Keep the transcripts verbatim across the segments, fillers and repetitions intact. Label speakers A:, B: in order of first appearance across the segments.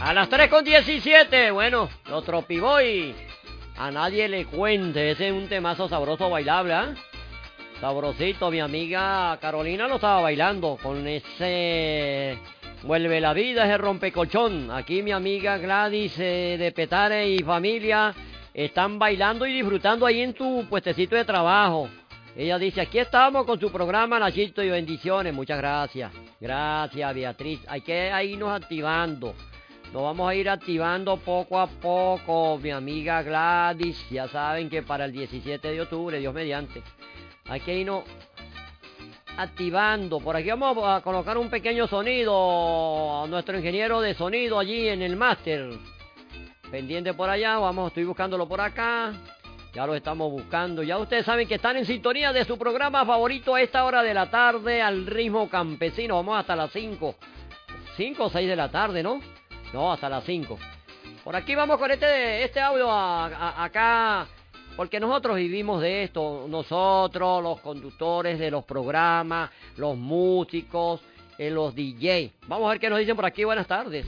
A: A las tres con diecisiete, bueno, los Tropiboy. A nadie le cuente, ese es un temazo sabroso bailable, ¿ah? ¿eh? Sabrosito, mi amiga Carolina lo estaba bailando con ese Vuelve la vida, ese rompecolchón. Aquí mi amiga Gladys eh, de Petare y familia están bailando y disfrutando ahí en tu puestecito de trabajo. Ella dice, aquí estamos con su programa Nachito y bendiciones. Muchas gracias. Gracias, Beatriz. Hay que irnos activando. Nos vamos a ir activando poco a poco, mi amiga Gladys. Ya saben que para el diecisiete de octubre, Dios mediante, hay que irnos activando. Por aquí vamos a colocar un pequeño sonido a nuestro ingeniero de sonido allí en el máster. Pendiente por allá, vamos, estoy buscándolo por acá. Ya lo estamos buscando. Ya ustedes saben que están en sintonía de su programa favorito a esta hora de la tarde, al ritmo campesino. Vamos hasta las cinco. cinco o seis de la tarde, ¿no? No, hasta las cinco. Por aquí vamos con este, este audio a, a, acá, porque nosotros vivimos de esto. Nosotros, los conductores de los programas, los músicos, eh, los D J. Vamos a ver qué nos dicen por aquí. Buenas tardes.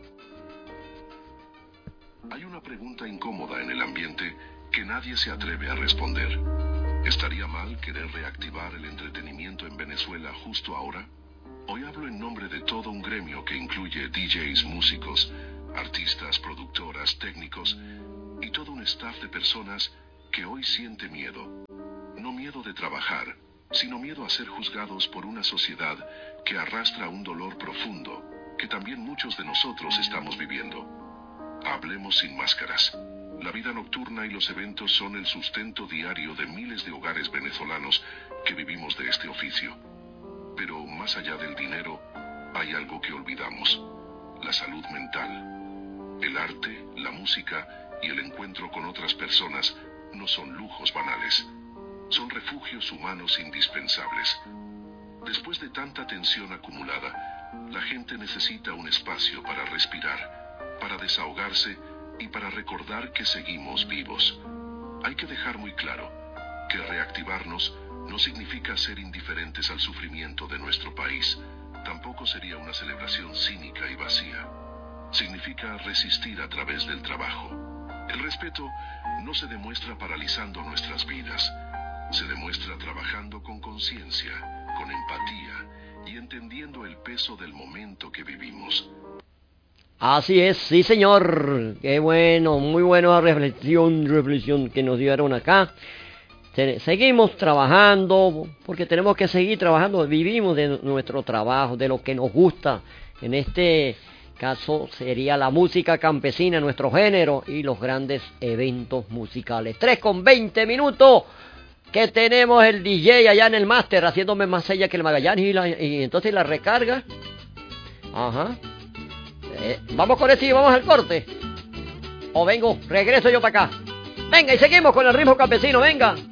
B: Hay una pregunta incómoda en el ambiente que nadie se atreve a responder. ¿Estaría mal querer reactivar el entretenimiento en Venezuela justo ahora? Hoy hablo en nombre de todo un gremio que incluye D Js, músicos, artistas, productoras, técnicos y todo un staff de personas que hoy siente miedo. No miedo de trabajar, sino miedo a ser juzgados por una sociedad que arrastra un dolor profundo que también muchos de nosotros estamos viviendo. Hablemos sin máscaras. La vida nocturna y los eventos son el sustento diario de miles de hogares venezolanos que vivimos de este oficio. Pero más allá del dinero, hay algo que olvidamos: la salud mental. El arte, la música y el encuentro con otras personas no son lujos banales. Son refugios humanos indispensables. Después de tanta tensión acumulada, la gente necesita un espacio para respirar, para desahogarse y para recordar que seguimos vivos. Hay que dejar muy claro que reactivarnos no significa ser indiferentes al sufrimiento de nuestro país. Tampoco sería una celebración cínica y vacía. Significa resistir a través del trabajo. El respeto no se demuestra paralizando nuestras vidas. Se demuestra trabajando con conciencia, con empatía y entendiendo el peso del momento que vivimos.
A: Así es, sí señor. Qué bueno, muy buena reflexión, reflexión que nos dieron acá. Seguimos trabajando, porque tenemos que seguir trabajando, vivimos de nuestro trabajo, de lo que nos gusta. En este caso sería la música campesina, nuestro género, y los grandes eventos musicales. tres con veinte minutos, que tenemos el D J allá en el máster, haciéndome más sella que el Magallanes, y, la, y entonces la recarga. Ajá. Eh, vamos con eso y vamos al corte. O vengo, regreso yo para acá. Venga, y seguimos con el ritmo campesino, venga.